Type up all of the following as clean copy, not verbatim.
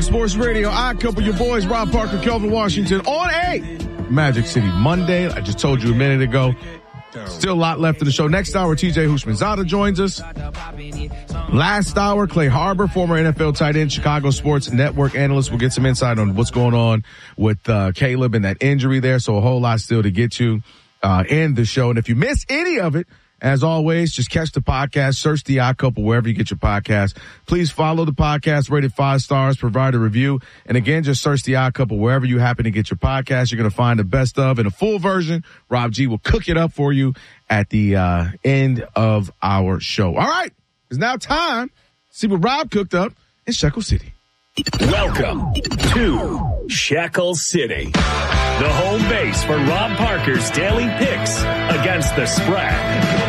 Fox Sports Radio. I couple your boys, Rob Parker, Kelvin Washington, on a Magic City Monday. I just told you a minute ago. Still a lot left of the show. Next hour, TJ Houshmandzadeh joins us. Last hour, Clay Harbor, former NFL tight end, Chicago Sports Network analyst. We'll get some insight on what's going on with Caleb and that injury there. So a whole lot still to get to in the show. And if you miss any of it, as always, just catch the podcast, search The Odd Couple wherever you get your podcast. Please follow the podcast, rated 5 stars, provide a review. And again, just search The Odd Couple wherever you happen to get your podcast. You're going to find the best of in a full version. Rob G will cook it up for you at the end of our show. All right. It's now time to see what Rob cooked up in Shekel City. Welcome to Shekel City, the home base for Rob Parker's daily picks against the spread.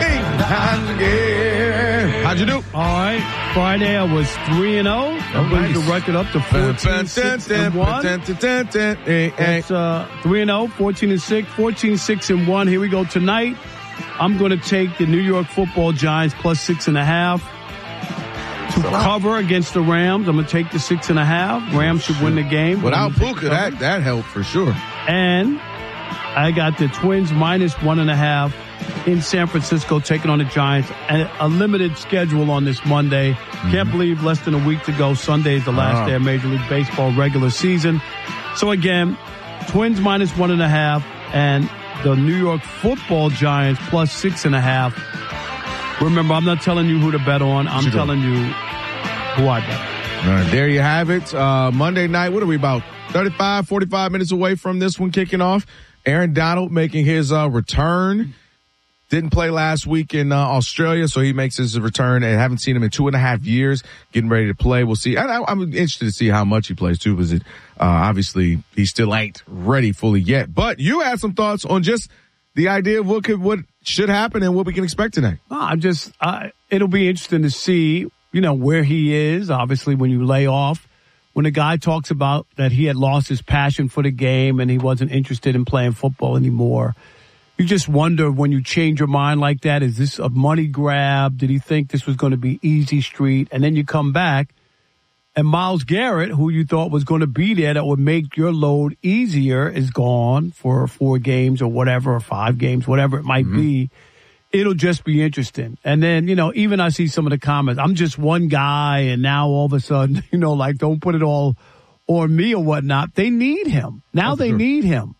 How'd you do? All right. Friday, I was 3-0. That brings the record up to 14-6-1. That's 3-0, 14-6, 14-6-1. Here we go tonight. I'm going to take the New York Football Giants plus 6.5 to cover against the Rams. I'm going to take the 6.5. Rams should win the game. Without Puka, that helped for sure. And I got the Twins minus 1.5 in San Francisco taking on the Giants. And a limited schedule on this Monday. Can't believe less than a week to go. Sunday is the last day of Major League Baseball regular season. So again, Twins minus 1.5 and the New York Football Giants plus 6.5. Remember, I'm not telling you who to bet on. I'm telling you who I bet. All right, there you have it. Monday night, what are we about? 35, 45 minutes away from this one kicking off. Aaron Donald making his return. Didn't play last week in Australia, so he makes his return. And haven't seen him in 2.5 years. Getting ready to play. We'll see. I'm interested to see how much he plays too, because obviously he still ain't ready fully yet. But you had some thoughts on just the idea of what should happen and what we can expect tonight. It'll be interesting to see, where he is. Obviously, when you lay off, when a guy talks about that he had lost his passion for the game and he wasn't interested in playing football anymore. You just wonder when you change your mind like that, is this a money grab? Did he think this was going to be easy street? And then you come back and Myles Garrett, who you thought was going to be there that would make your load easier, is gone for 4 games or whatever, or 5 games, whatever it might be. It'll just be interesting. And then, even I see some of the comments, I'm just one guy and now all of a sudden, don't put it all on me or whatnot. They need him. Now they need him.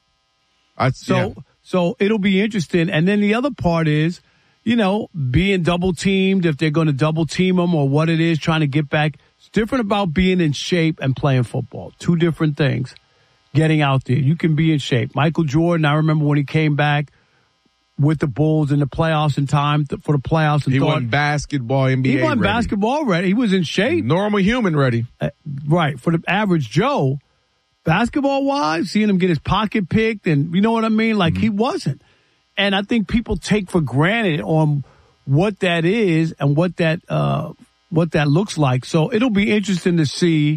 So it'll be interesting. And then the other part is, being double teamed, if they're going to double team him or what it is, trying to get back. It's different about being in shape and playing football. 2 different things. Getting out there. You can be in shape. Michael Jordan, I remember when he came back with the Bulls in the playoffs in time for the playoffs. And he won basketball, NBA He won ready. basketball ready. He was in shape. Normal human ready. Right. For the average Joe, basketball-wise, seeing him get his pocket picked and you know what I mean? Like he wasn't. And I think people take for granted on what that is and what that looks like. So it'll be interesting to see.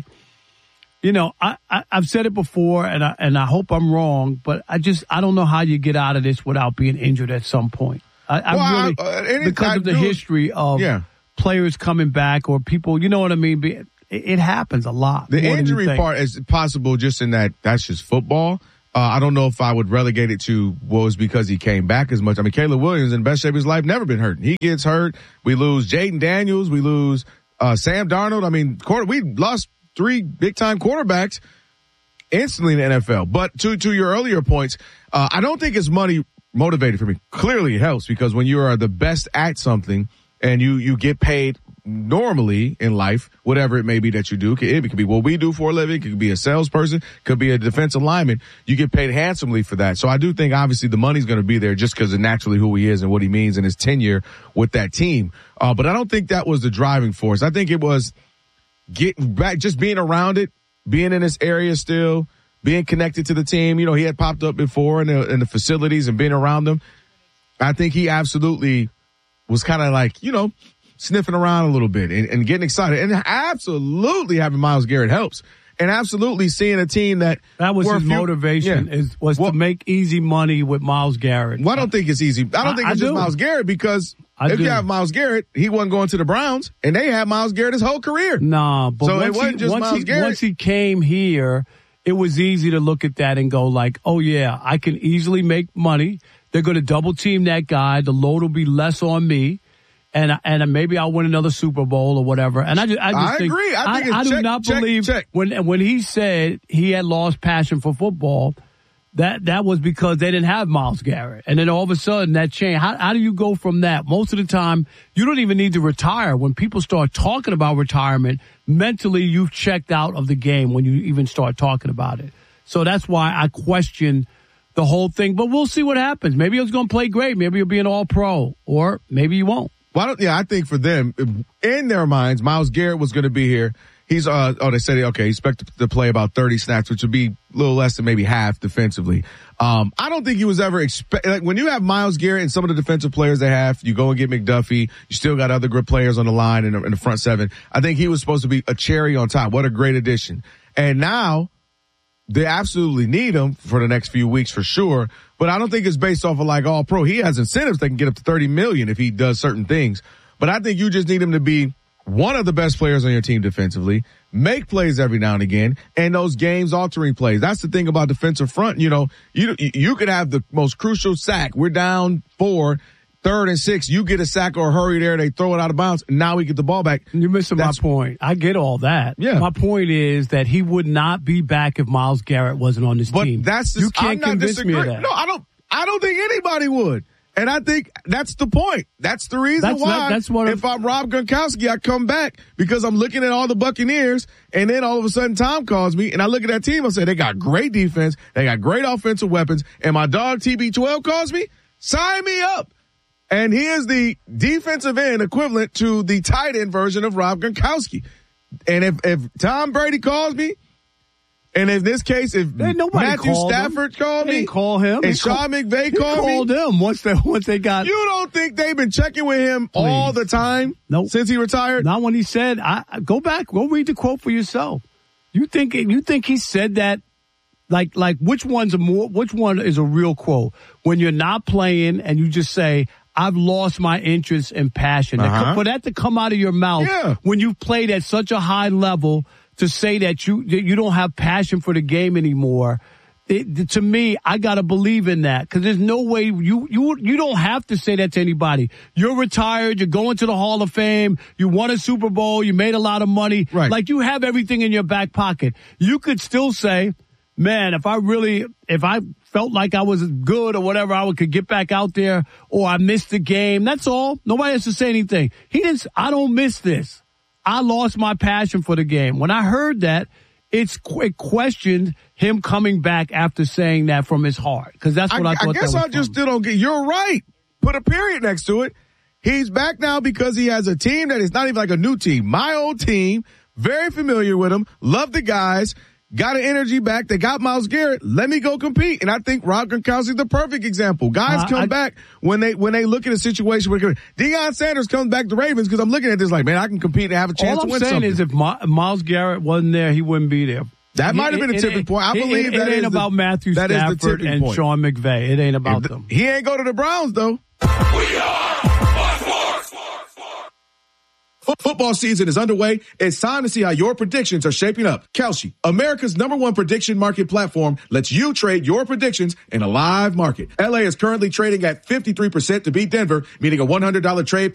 I've said it before, and I hope I'm wrong, but I don't know how you get out of this without being injured at some point. Because of the history of players coming back or people, you know what I mean? It happens a lot. The injury part is possible just in that's just football. I don't know if I would relegate it to was because he came back as much. I mean, Caleb Williams in the best shape of his life, never been hurt. He gets hurt. We lose Jaden Daniels. We lose Sam Darnold. I mean, we lost 3 big-time quarterbacks instantly in the NFL. But to your earlier points, I don't think it's money motivated for me. Clearly it helps because when you are the best at something and you get paid normally in life, whatever it may be that you do, it could be what we do for a living, it could be a salesperson, could be a defensive lineman, you get paid handsomely for that. So I do think obviously the money's going to be there just because of naturally who he is and what he means in his tenure with that team. But I don't think that was the driving force. I think it was getting back, just being around it, being in this area still, being connected to the team. He had popped up before in the facilities and being around them. I think he absolutely was kind of like, sniffing around a little bit and getting excited. And absolutely having Myles Garrett helps. and absolutely seeing a team that was his motivation was to make easy money with Myles Garrett. Well, I don't think it's easy. I don't think it's just Myles Garrett because if you have Myles Garrett, he wasn't going to the Browns, and they had Myles Garrett his whole career. Nah, but so it wasn't just Myles Garrett. Once he came here, it was easy to look at that and go like, oh yeah, I can easily make money. They're going to double team that guy. The load will be less on me. And maybe I'll win another Super Bowl or whatever. And I just think, agree. I do not believe when he said he had lost passion for football, that was because they didn't have Myles Garrett. And then all of a sudden that changed. How do you go from that? Most of the time, you don't even need to retire. When people start talking about retirement, mentally you've checked out of the game when you even start talking about it. So that's why I question the whole thing. But we'll see what happens. Maybe he's going to play great. Maybe he'll be an all-pro. Or maybe he won't. I think for them, in their minds, Myles Garrett was going to be here. He's, they said, okay, he's expected to play about 30 snaps, which would be a little less than maybe half defensively. I don't think he was ever like when you have Myles Garrett and some of the defensive players they have, you go and get McDuffie, you still got other good players on the line in the front seven. I think he was supposed to be a cherry on top. What a great addition. And now they absolutely need him for the next few weeks for sure. But I don't think it's based off of like all pro. He has incentives that can get up to $30 million if he does certain things. But I think you just need him to be one of the best players on your team defensively, make plays every now and again, and those games altering plays. That's the thing about defensive front. You know, you could have the most crucial sack. We're down 4, 3rd and 6. You get a sack or a hurry there. They throw it out of bounds. And now we get the ball back. You're missing my point. I get all that. Yeah. My point is that he would not be back if Myles Garrett wasn't on this team. But that's just, you can't convince me of that. No, I don't think anybody would. And I think that's the point. That's the reason why if I'm Rob Gronkowski, I come back because I'm looking at all the Buccaneers, and then all of a sudden Tom calls me, and I look at that team, I say, they got great defense, they got great offensive weapons, and my dog TB12 calls me, sign me up. And he is the defensive end equivalent to the tight end version of Rob Gronkowski. And if Tom Brady calls me, and in this case, if Matthew Stafford called me, call him, and Sean McVay called him once they got. You don't think they've been checking with him all the time since he retired? Not when he said, go back, go read the quote for yourself. You think he said that? Like which one is a real quote? When you're not playing and you just say, I've lost my interest and passion. For that to come out of your mouth when you've played at such a high level, to say that you don't have passion for the game anymore, to me, I gotta believe in that, because there's no way you don't have to say that to anybody. You're retired, you're going to the Hall of Fame, you won a Super Bowl, you made a lot of money, right? Like you have everything in your back pocket. You could still say, man, if I felt like I was good or whatever, I could get back out there, or I missed the game. That's all. Nobody has to say anything. I don't miss this. I lost my passion for the game. When I heard that, it questioned him coming back after saying that from his heart. Because that's what I thought. I guess I just still don't get. You're right. Put a period next to it. He's back now because he has a team that is not even like a new team. My old team, very familiar with him, love the guys. Got an energy back. They got Myles Garrett. Let me go compete. And I think Rob Gronkowski is the perfect example. Guys come back when they look at a situation where Deion Sanders comes back to Ravens, because I'm looking at this like, man, I can compete and have a chance to win something. All I'm saying is if Myles Garrett wasn't there, he wouldn't be there. That might have been a tipping point. I believe it ain't about Matthew Stafford and Sean McVay. It ain't about them. He ain't go to the Browns though. We are Football season is underway. It's time to see how your predictions are shaping up. Kalshi, America's #1 prediction market platform, lets you trade your predictions in a live market. LA is currently trading at 53% to beat Denver, meaning a $100 trade